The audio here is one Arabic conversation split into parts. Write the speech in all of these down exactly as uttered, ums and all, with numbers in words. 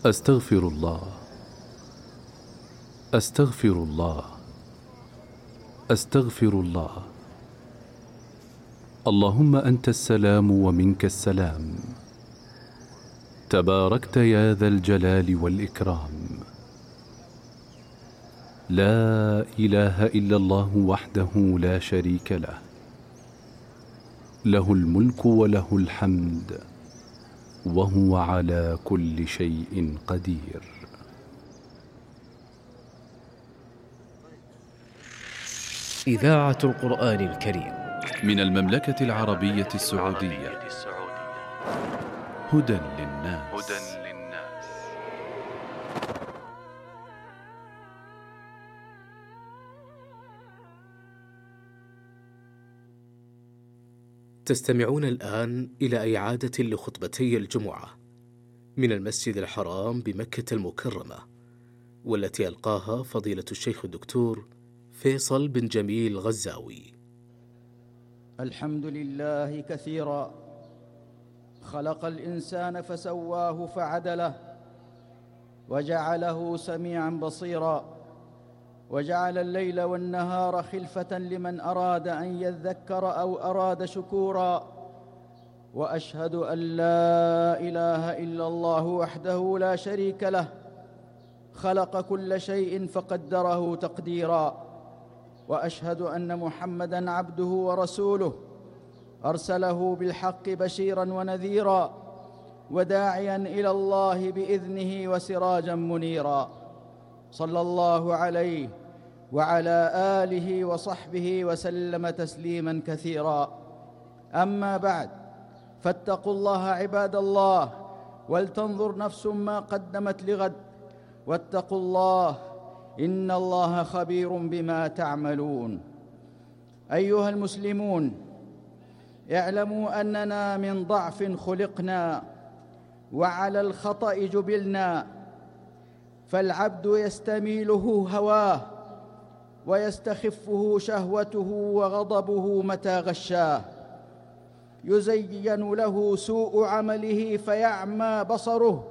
أستغفر الله أستغفر الله أستغفر الله. اللهم أنت السلام ومنك السلام، تباركت يا ذا الجلال والإكرام. لا إله إلا الله وحده لا شريك له، له الملك وله الحمد وهو على كل شيء قدير. إذاعة القرآن الكريم من المملكة العربية السعودية. هدى للناس. تستمعون الآن إلى إعادة لخطبتي الجمعة من المسجد الحرام بمكة المكرمة، والتي ألقاها فضيلة الشيخ الدكتور فيصل بن جميل غزاوي. الحمد لله كثيرا، خلق الإنسان فسواه فعدله، وجعله سميعا بصيرا، وجعل الليل والنهار خلفة لمن أراد أن يذكر أو أراد شكورا. وأشهد أن لا إله إلا الله وحده لا شريك له، خلق كل شيء فقدره تقديرا. وأشهد أن محمدًا عبده ورسوله، أرسله بالحق بشيرا ونذيرا، وداعيا إلى الله بإذنه وسراجا منيرا. صلى الله عليه وعلى آله وصحبه وسلم تسليما كثيرا. أما بعد، فاتقوا الله عباد الله، ولتنظر نفس ما قدمت لغد، واتقوا الله إن الله خبير بما تعملون. أيها المسلمون، اعلموا أننا من ضعف خلقنا، وعلى الخطأ جبلنا، فالعبد يستميله هواه، ويستخفه شهوته وغضبه متى غشاه. يزين له سوء عمله فيعمى بصره،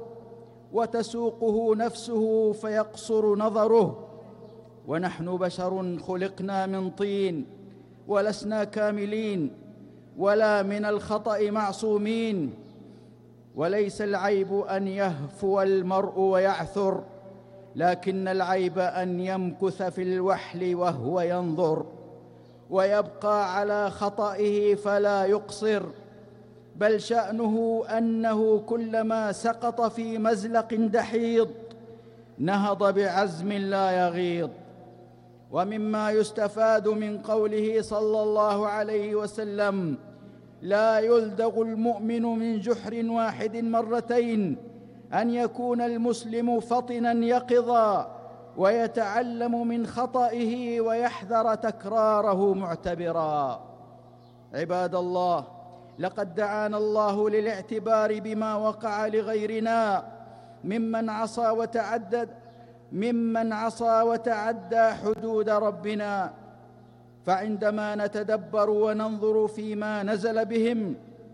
وتسوقه نفسه فيقصر نظره. ونحن بشر خلقنا من طين، ولسنا كاملين، ولا من الخطأ معصومين. وليس العيب أن يهفو المرء ويعثر، لكن العيب أن يمكث في الوحل وهو ينظر، ويبقى على خطئه فلا يقصر. بل شأنه أنه كلما سقط في مزلق دحيض نهض بعزم لا يغيض. ومما يستفاد من قوله صلى الله عليه وسلم: لا يلدغ المؤمن من جحر واحد مرتين، أن يكون المسلم فطنا يقظا، ويتعلم من خطئه ويحذر تكراره معتبرا. عباد الله، لقد دعانا الله للاعتبار بما وقع لغيرنا ممن عصى وتعدد ممن عصى وتعدى حدود ربنا. فعندما نتدبر وننظر فيما نزل بهم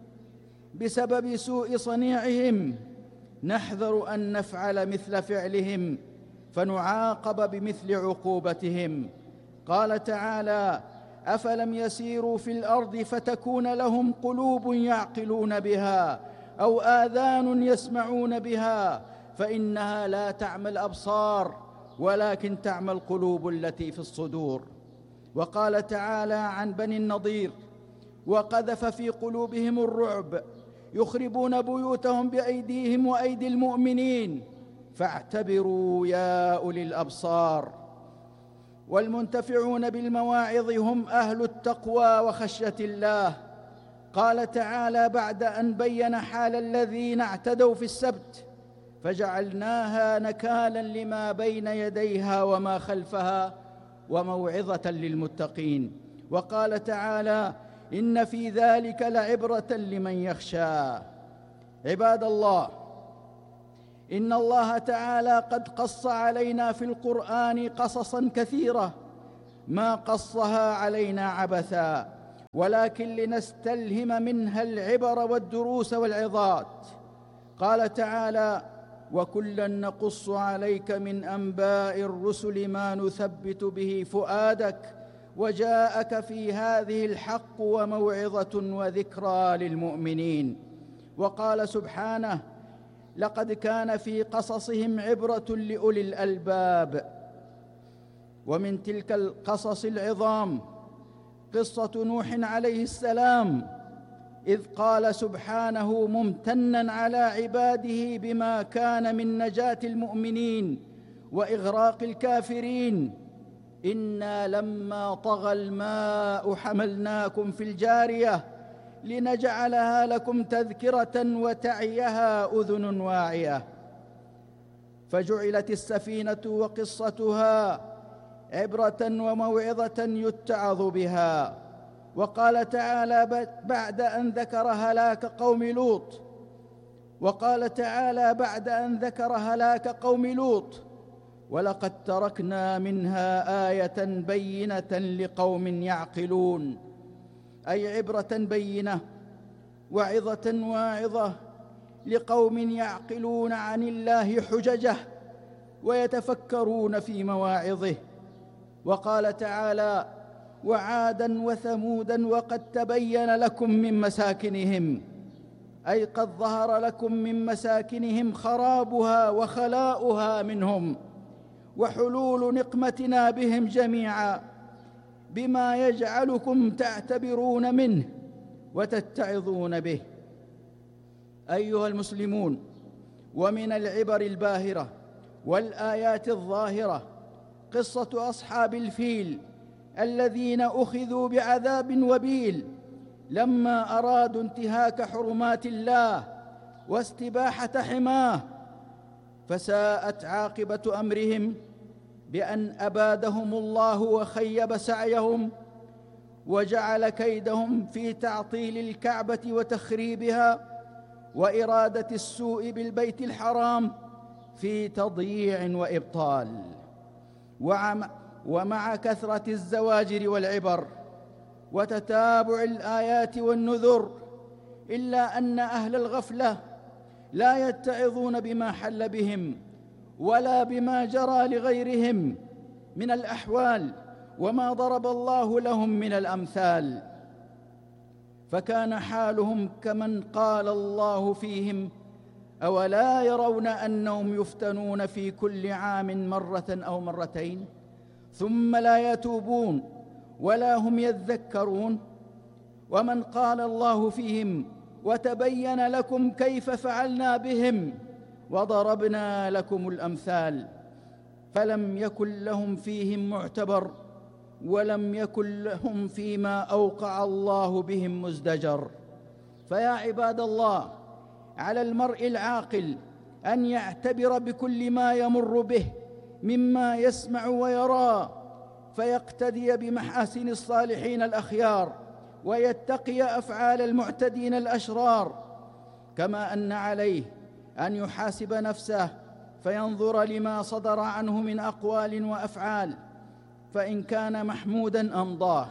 بسبب سوء صنيعهم، نحذر أن نفعل مثل فعلهم فنعاقب بمثل عقوبتهم. قال تعالى: أفلم يسيروا في الأرض فتكون لهم قلوب يعقلون بها أو آذان يسمعون بها، فإنها لا تعمى الأبصار ولكن تعمى القلوب التي في الصدور. وقال تعالى عن بني النضير: وقذف في قلوبهم الرعب يخربون بيوتهم بأيديهم وأيدي المؤمنين فاعتبروا يا أولي الأبصار. والمنتفعون بالمواعظ هم أهل التقوى وخشية الله. قال تعالى بعد أن بين حال الذين اعتدوا في السبت: فجعلناها نكالا لما بين يديها وما خلفها وموعظة للمتقين. وقال تعالى: إن في ذلك لعبرة لمن يخشى. عباد الله، إن الله تعالى قد قص علينا في القرآن قصصا كثيرة ما قصها علينا عبثا، ولكن لنستلهم منها العبر والدروس والعظات. قال تعالى: وكلا نقص عليك من أنباء الرسل ما نثبت به فؤادك وجاءك في هذه الحق وموعظة وذكرى للمؤمنين. وقال سبحانه: لقد كان في قصصهم عبرة لأولي الألباب. ومن تلك القصص العظام قصة نوح عليه السلام، إذ قال سبحانه ممتنا على عباده بما كان من نجاة المؤمنين وإغراق الكافرين: إنا لما طغى الماء حملناكم في الجارية لنجعلها لكم تذكرة وتعيها أذن واعية. فجعلت السفينة وقصتها عبرة وموعظة يتعظ بها. وقال تعالى بعد أن ذكر هلاك قوم لوط وقال تعالى بعد أن ذكر هلاك قوم لوط: ولقد تركنا منها آية بينة لقوم يعقلون، أي عبرة بينة وعظة واعظة لقوم يعقلون عن الله حججه ويتفكرون في مواعظه. وقال تعالى: وعادا وثمودا وقد تبين لكم من مساكنهم، أي قد ظهر لكم من مساكنهم خرابها وخلاؤها منهم وحلول نقمتنا بهم جميعا، بما يجعلكم تعتبرون منه وتتعظون به. أيها المسلمون، ومن العبر الباهرة والآيات الظاهرة قصة أصحاب الفيل الذين أخذوا بعذاب وبيل لما أرادوا انتهاك حرمات الله واستباحة حماه، فساءت عاقبة أمرهم بأن أبادهم الله وخيب سعيهم وجعل كيدهم في تعطيل الكعبة وتخريبها وإرادة السوء بالبيت الحرام في تضييع وإبطال. ومع كثرة الزواجر والعبر وتتابع الآيات والنذر، إلا أن أهل الغفلة لا يتعظون بما حل بهم ولا بما جرى لغيرهم من الأحوال وما ضرب الله لهم من الأمثال، فكان حالهم كمن قال الله فيهم: أولا يرون أنهم يفتنون في كل عام مرة أو مرتين ثم لا يتوبون ولا هم يذكرون. ومن قال الله فيهم: وتبين لكم كيف فعلنا بهم وضربنا لكم الأمثال، فلم يكن لهم فيهم معتبر ولم يكن لهم فيما أوقع الله بهم مزدجر. فيا عباد الله، على المرء العاقل أن يعتبر بكل ما يمر به مما يسمع ويرى، فيقتدي بمحاسن الصالحين الأخيار ويتقي أفعال المعتدين الأشرار، كما أن عليه أن يحاسب نفسه فينظر لما صدر عنه من أقوال وأفعال، فإن كان محموداً أمضاه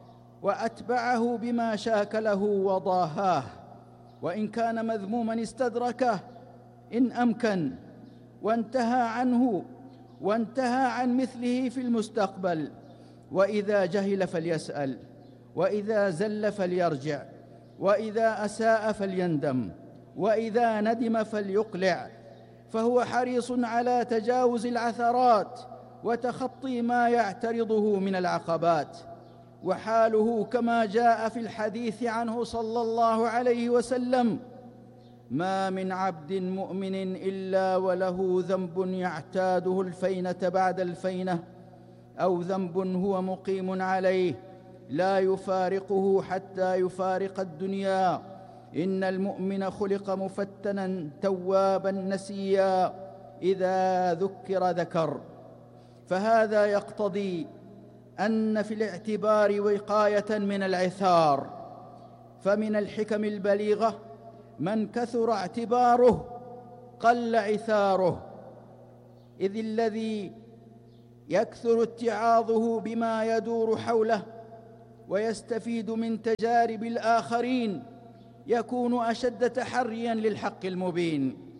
وأتبعه بما شاكله وضاهاه، وإن كان مذموماً استدركه إن أمكن وانتهى عنه وانتهى عن مثله في المستقبل. وإذا جهل فليسأل، وإذا زل فليرجع، وإذا أساء فليندم، وإذا ندم فليقلع، فهو حريص على تجاوز العثرات وتخطي ما يعترضه من العقبات. وحاله كما جاء في الحديث عنه صلى الله عليه وسلم: ما من عبد مؤمن إلا وله ذنب يعتاده الفينة بعد الفينة، أو ذنب هو مقيم عليه لا يفارقه حتى يفارق الدنيا. إن المؤمن خلق مفتنا توابا نسيا، إذا ذكر ذكر. فهذا يقتضي أن في الاعتبار وقاية من العثار. فمن الحكم البليغة: من كثر اعتباره قل عثاره، إذ الذي يكثر اتعاظه بما يدور حوله ويستفيد من تجارب الآخرين يكون أشد تحرياً للحق المبين.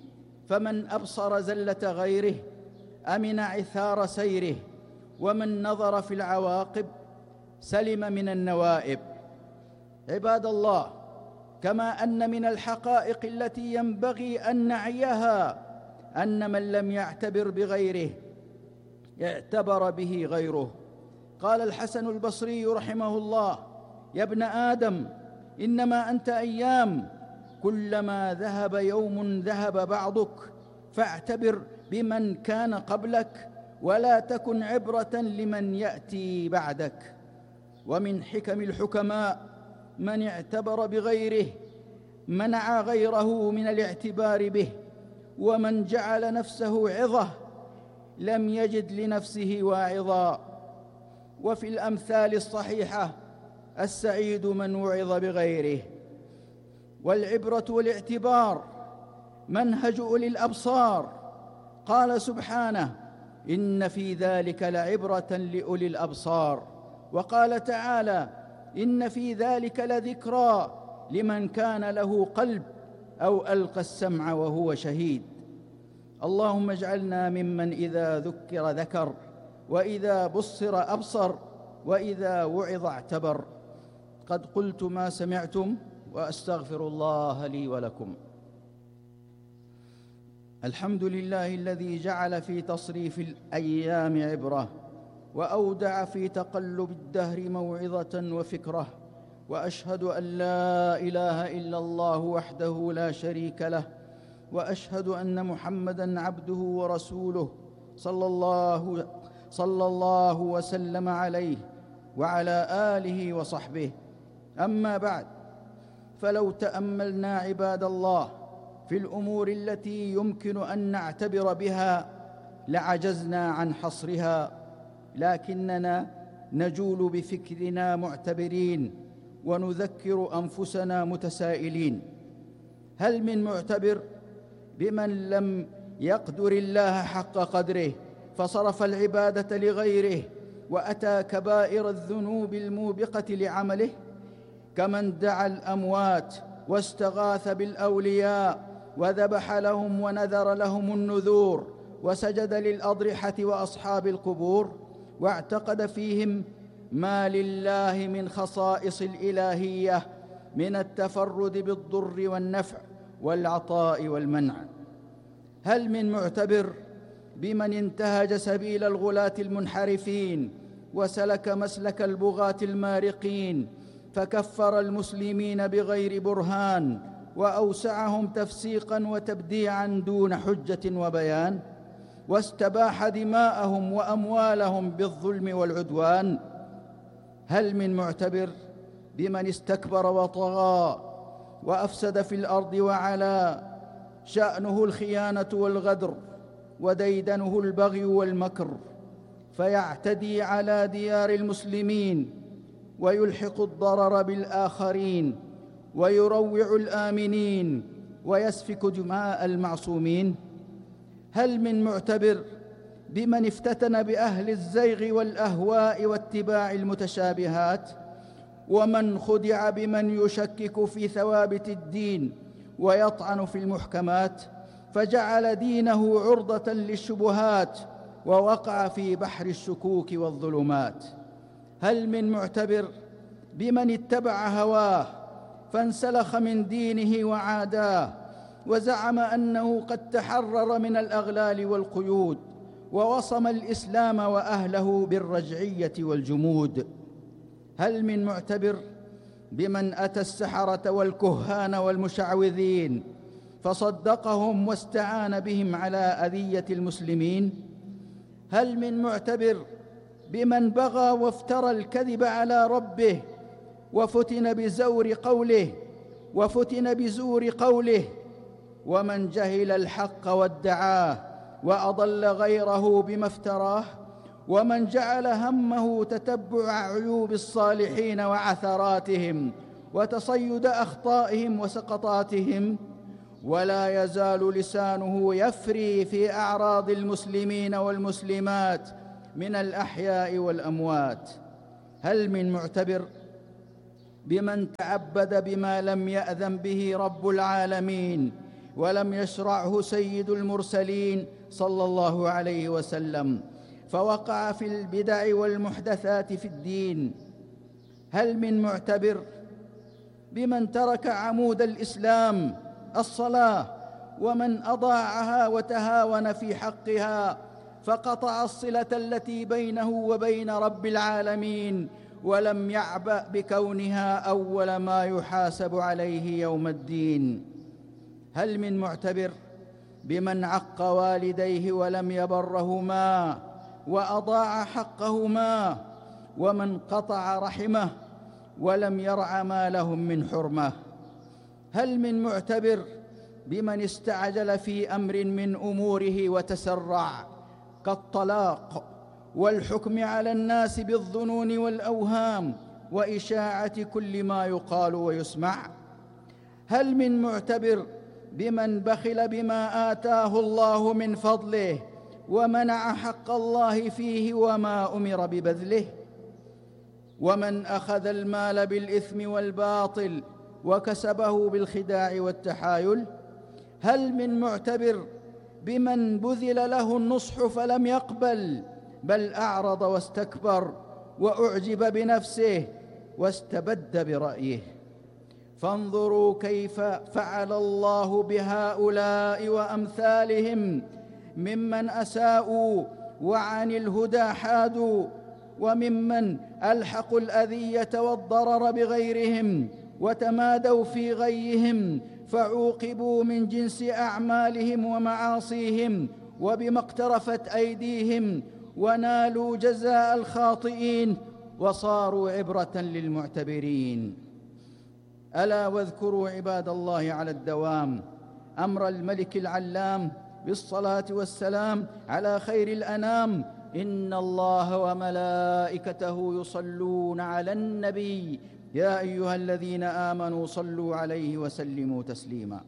فمن أبصر زلة غيره أمن عثار سيره، ومن نظر في العواقب سلم من النوائب. عباد الله، كما أن من الحقائق التي ينبغي أن نعيها أن من لم يعتبر بغيره اعتبر به غيره. قال الحسن البصري رحمه الله: يا ابن آدم، إنما أنت أيام، كلما ذهب يوم ذهب بعضك، فاعتبر بمن كان قبلك ولا تكن عبرة لمن يأتي بعدك. ومن حكم الحكماء من اعتبر بغيره منع غيره من الاعتبار به، ومن جعل نفسه عظة لم يجد لنفسه واعظا. وفي الأمثال الصحيحة: السعيد من وعظ بغيره. والعبرة والاعتبار منهج أولي الأبصار. قال سبحانه: إن في ذلك لعبرة لأولي الأبصار. وقال تعالى: إن في ذلك لذكرى لمن كان له قلب أو ألقى السمع وهو شهيد. اللهم اجعلنا ممن إذا ذكر ذكر، وإذا بصر أبصر، وإذا وعظ اعتبر. قد قلت ما سمعتم، وأستغفر الله لي ولكم. الحمد لله الذي جعل في تصريف الأيام عبرة، وأودع في تقلب الدهر موعظة وفكرة. وأشهد أن لا إله إلا الله وحده لا شريك له، وأشهد أن محمدًا عبده ورسوله صلى الله صلى الله وسلم عليه وعلى آله وصحبه. أما بعد، فلو تأملنا عباد الله في الأمور التي يمكن أن نعتبر بها لعجزنا عن حصرها، لكننا نجول بفكرنا معتبرين، ونذكر أنفسنا متسائلين: هل من معتبر بمن لم يقدر الله حق قدره فصرف العبادة لغيره وأتى كبائر الذنوب الموبقة لعمله، كمن دعا الأموات واستغاث بالأولياء وذبح لهم ونذر لهم النذور وسجد للأضرحة وأصحاب القبور، واعتقد فيهم ما لله من خصائص الإلهية من التفرد بالضر والنفع والعطاء والمنع. هل من معتبر بمن انتهج سبيل الغلاة المنحرفين وسلك مسلك البغاة المارقين، فكفر المسلمين بغير برهان وأوسعهم تفسيقا وتبديعا دون حجة وبيان، واستباح دماءهم وأموالهم بالظلم والعدوان؟ هل من معتبر بمن استكبر وطغى وأفسد في الأرض وعلا، شأنه الخيانة والغدر وديدنه البغي والمكر، فيعتدي على ديار المسلمين ويلحق الضرر بالآخرين ويروع الآمنين ويسفك دماء المعصومين؟ هل من معتبر بمن افتتن بأهل الزيغ والأهواء واتباع المتشابهات، ومن خدع بمن يشكك في ثوابت الدين ويطعن في المحكمات، فجعل دينه عرضة للشبهات ووقع في بحر الشكوك والظلمات؟ هل من معتبر بمن اتبع هواه فانسلخ من دينه وعاداه، وزعم أنه قد تحرر من الأغلال والقيود ووصم الإسلام وأهله بالرجعية والجمود؟ هل من معتبر بمن أتى السحرة والكهان والمشعوذين فصدقهم واستعان بهم على أذية المسلمين؟ هل من معتبر بمن بغى وافترى الكذب على ربه وفتن بزور قوله وفتن بزور قوله، ومن جهل الحق وادعاه وأضل غيره بما افتراه، ومن جعل همه تتبع عيوب الصالحين وعثراتهم وتصيد أخطائهم وسقطاتهم، ولا يزال لسانه يفري في أعراض المسلمين والمسلمات من الأحياء والأموات؟ هل من معتبر بمن تعبد بما لم يأذن به رب العالمين ولم يشرعه سيد المرسلين صلى الله عليه وسلم، فوقع في البدع والمحدثات في الدين. هل من معتبر بمن ترك عمود الإسلام الصلاة ومن أضاعها وتهاون في حقها، فقطع الصلة التي بينه وبين رب العالمين، ولم يعبأ بكونها أول ما يحاسب عليه يوم الدين؟ هل من معتبر بمن عق والديه ولم يبرهما وأضاع حقهما، ومن قطع رحمه ولم يرع ما لهم من حرمة؟ هل من معتبر بمن استعجل في أمر من أموره وتسرع، كالطلاق والحكم على الناس بالظنون والأوهام وإشاعة كل ما يقال ويسمع؟ هل من معتبر بمن بخل بما آتاه الله من فضله ومنع حق الله فيه وما أمر ببذله؟ ومن أخذ المال بالإثم والباطل وكسبه بالخداع والتحايل؟ هل من معتبر بمن بذل له النصح فلم يقبل، بل أعرض واستكبر وأعجب بنفسه واستبد برأيه؟ فانظروا كيف فعل الله بهؤلاء وأمثالهم ممن أساءوا وعن الهدى حادوا، وممن ألحقوا الأذية والضرر بغيرهم وتمادوا في غيهم، فعوقبوا من جنس أعمالهم ومعاصيهم وبما اقترفت أيديهم، ونالوا جزاء الخاطئين وصاروا عبرة للمعتبرين. ألا واذكروا عباد الله على الدوام أمر الملك العلام بالصلاة والسلام على خير الأنام: إن الله وملائكته يصلون على النبي يا أيها الذين آمنوا صلوا عليه وسلموا تسليما.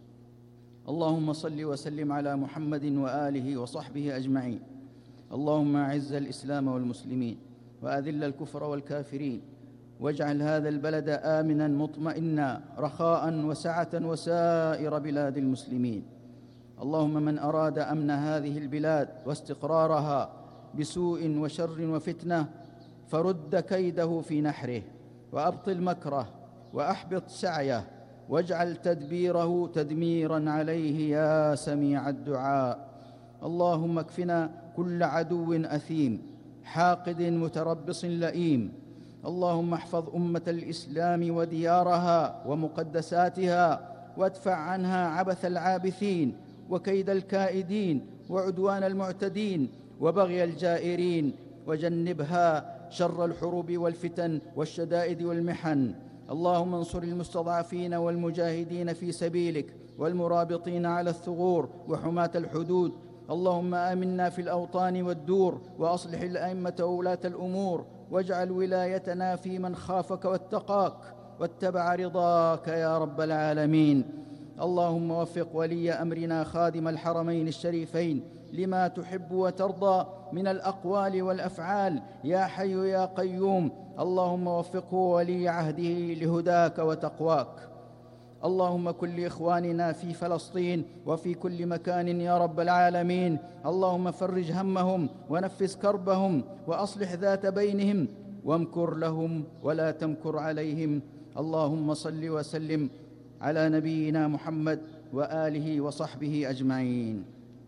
اللهم صل وسلم على محمد وآله وصحبه أجمعين. اللهم أعز الإسلام والمسلمين وأذل الكفر والكافرين، واجعل هذا البلد آمنا مطمئنا رخاء وسعة وسائر بلاد المسلمين. اللهم من أراد أمن هذه البلاد واستقرارها بسوء وشر وفتنة فرد كيده في نحره، وأبطل مكره وأحبط سعيه، واجعل تدبيره تدميرا عليه يا سميع الدعاء. اللهم اكفنا كل عدو أثيم حاقد متربص لئيم. اللهم احفظ أمة الإسلام وديارها ومقدساتها، وادفع عنها عبث العابثين وكيد الكائدين وعدوان المعتدين وبغي الجائرين، وجنبها شر الحروب والفتن والشدائد والمحن. اللهم انصر المستضعفين والمجاهدين في سبيلك والمرابطين على الثغور وحماة الحدود. اللهم آمنا في الأوطان والدور، وأصلح الأئمة وولاة الأمور، واجعل ولايتنا في من خافك واتقاك واتبع رضاك يا رب العالمين. اللهم وفق ولي أمرنا خادم الحرمين الشريفين لما تحب وترضى من الأقوال والأفعال يا حي يا قيوم. اللهم وفقه ولي عهده لهداك وتقواك. اللهم كن لإخواننا في فلسطين وفي كل مكان يا رب العالمين. اللهم فرج همهم ونفس كربهم وأصلح ذات بينهم، وامكر لهم ولا تمكر عليهم. اللهم صل وسلم على نبينا محمد وآله وصحبه أجمعين.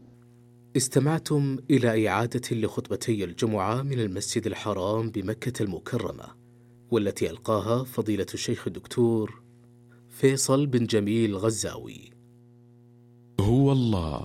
استمعتم إلى إعادة لخطبتي الجمعة من المسجد الحرام بمكة المكرمة، والتي ألقاها فضيلة الشيخ الدكتور فيصل بن جميل غزاوي. هو الله.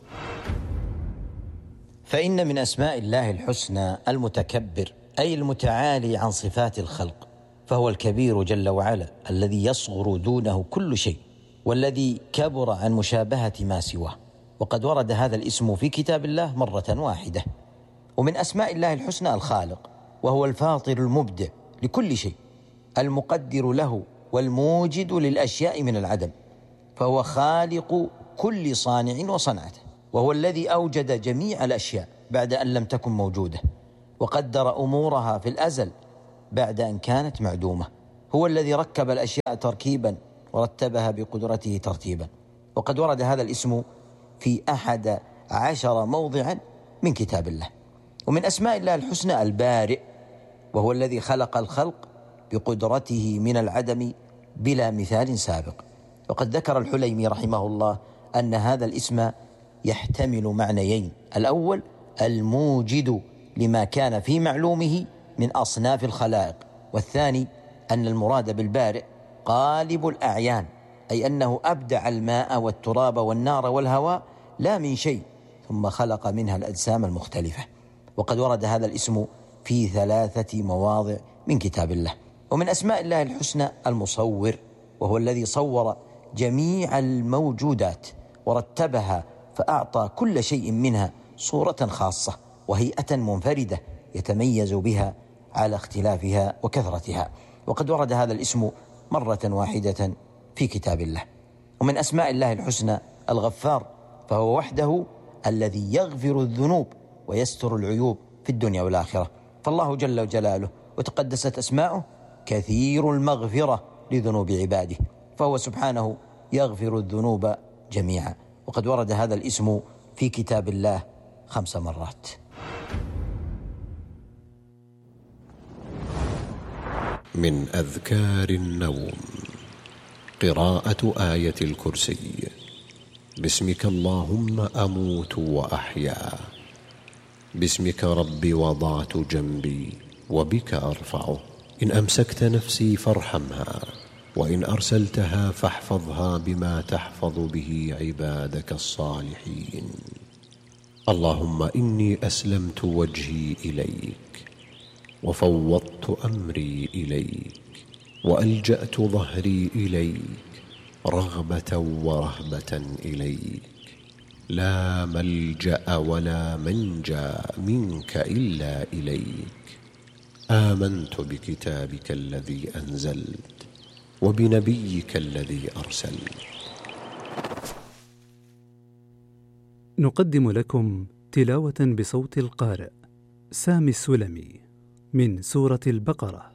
فإن من أسماء الله الحسنى المتكبر، أي المتعالي عن صفات الخلق، فهو الكبير جل وعلا الذي يصغر دونه كل شيء، والذي كبر عن مشابهة ما سواه. وقد ورد هذا الاسم في كتاب الله مرة واحدة. ومن أسماء الله الحسنى الخالق، وهو الفاطر المبدع لكل شيء، المقدر له والموجد للأشياء من العدم، فهو خالق كل صانع وصنعته، وهو الذي أوجد جميع الأشياء بعد أن لم تكن موجودة، وقدر أمورها في الأزل بعد أن كانت معدومة. هو الذي ركب الأشياء تركيبا ورتبها بقدرته ترتيبا. وقد ورد هذا الاسم في أحد عشر موضعا من كتاب الله. ومن أسماء الله الحسنى البارئ، وهو الذي خلق الخلق بقدرته من العدم بلا مثال سابق. وقد ذكر الحليمي رحمه الله أن هذا الاسم يحتمل معنيين: الأول الموجد لما كان في معلومه من أصناف الخلائق، والثاني أن المراد بالبارئ قالب الأعيان، أي أنه أبدع الماء والتراب والنار والهواء لا من شيء، ثم خلق منها الأجسام المختلفة. وقد ورد هذا الاسم في ثلاثة مواضع من كتاب الله. ومن أسماء الله الحسنى المصور، وهو الذي صور جميع الموجودات ورتبها فأعطى كل شيء منها صورة خاصة وهيئة منفردة يتميز بها على اختلافها وكثرتها. وقد ورد هذا الاسم مرة واحدة في كتاب الله. ومن أسماء الله الحسنى الغفار، فهو وحده الذي يغفر الذنوب ويستر العيوب في الدنيا والآخرة. فالله جل جلاله وتقدست أسماؤه كثير المغفرة لذنوب عباده، فهو سبحانه يغفر الذنوب جميعا. وقد ورد هذا الاسم في كتاب الله خمس مرات. من أذكار النوم قراءة آية الكرسي: باسمك اللهم أموت وأحيا، باسمك ربي وضعت جنبي وبك أرفعه، إن أمسكت نفسي فارحمها، وإن أرسلتها فاحفظها بما تحفظ به عبادك الصالحين. اللهم إني أسلمت وجهي إليك، وفوضت أمري إليك، وألجأت ظهري إليك، رغبة ورهبة إليك، لا ملجأ ولا منجى منك إلا إليك. آمنت بكتابك الذي أنزلت وبنبيك الذي أرسلت. نقدم لكم تلاوة بصوت القارئ سامي السلمي من سورة البقرة.